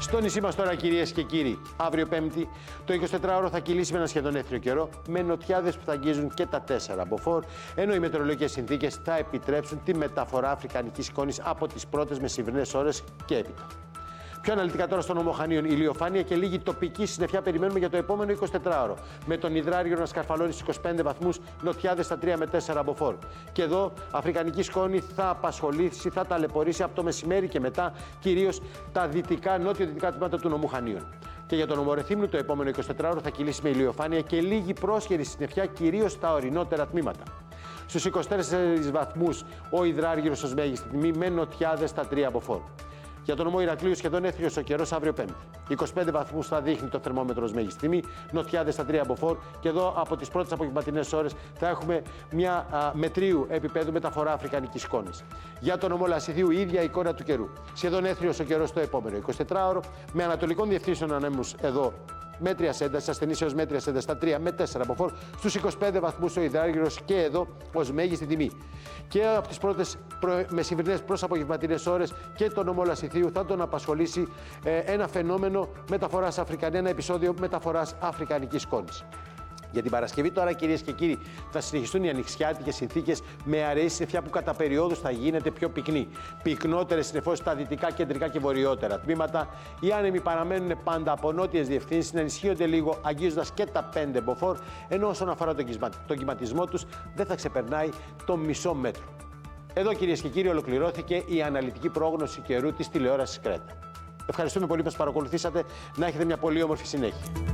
Στο νησί μας τώρα, κυρίες και κύριοι, αύριο Πέμπτη, το 24ωρο θα κυλήσει με ένα σχεδόν έθριο καιρό, με νοτιάδες που θα αγγίζουν και τα 4 μποφόρ, ενώ οι μετεωρολογικές συνθήκες θα επιτρέψουν τη μεταφορά αφρικανικής σκόνης από τις πρώτες μεσημβρινές ώρες και έπειτα. Πιο αναλυτικά τώρα στον νομό Χανίων, ηλιοφάνεια και λίγη τοπική συννεφιά περιμένουμε για το επόμενο 24ωρο. Με τον υδράργυρο να σκαρφαλώνει στους 25 βαθμούς, νοτιάδες στα 3 με 4 μποφόρ. Και εδώ αφρικανική σκόνη θα απασχολήσει, θα ταλαιπωρήσει από το μεσημέρι και μετά, κυρίως τα δυτικά, νότιο-δυτικά τμήματα του νομού Χανίων. Και για τον νομό Ρεθύμνου, το επόμενο 24ωρο θα κυλήσει με ηλιοφάνεια και λίγη πρόσχερη συννεφιά, κυρίως στα ορεινότερα τμήματα. Στους 24 βαθμούς ο υδράργυρος ως μέγιστη τιμή, με νοτιάδες στα 3 μποφόρ. Για τον νομό Ηρακλείου, σχεδόν έθριος ο καιρός αύριο Πέμπτη. 25 βαθμούς θα δείχνει το θερμόμετρο ως μέγιστη τιμή, νοτιάδες στα 3 μποφόρ. Και εδώ από τις πρώτες απογευματινές ώρες θα έχουμε μια μετρίου επίπεδου μεταφορά αφρικανικής σκόνης. Για τον νομό Λασιθίου, η ίδια εικόνα του καιρού. Σχεδόν έθριος ο καιρός το επόμενο 24ωρο, με ανατολικών διευθύνσεων ανέμους εδώ. Μέτριας έντασης, ασθενής έως μέτριας έντασης στα 3 με 4 μποφόρ, στους 25 βαθμούς ο υδράργυρος και εδώ ως μέγιστη τιμή. Και από τις πρώτες μεσημβρινές προς απογευματινές ώρες και τον νομό Λασιθίου θα τον απασχολήσει ένα φαινόμενο μεταφοράς ένα επεισόδιο μεταφοράς αφρικανικής σκόνης. Για την Παρασκευή τώρα, κυρίες και κύριοι, θα συνεχιστούν οι ανοιξιάτικες συνθήκες με αραιή συννεφιά που κατά περιόδους θα γίνεται πιο πυκνή. Πυκνότερες συννεφώσεις στα δυτικά, κεντρικά και βορειότερα τμήματα. Οι άνεμοι παραμένουν πάντα από νότιες διευθύνσεις, να ενισχύονται λίγο, αγγίζοντας και τα 5 μποφόρ, ενώ όσον αφορά τον κυματισμό τους δεν θα ξεπερνάει το μισό μέτρο. Εδώ, κυρίες και κύριοι, ολοκληρώθηκε η αναλυτική πρόγνωση καιρού της τηλεόρασης Κρέτα. Ευχαριστούμε πολύ που μας παρακολουθήσατε. Να έχετε μια πολύ όμορφη συνέχεια.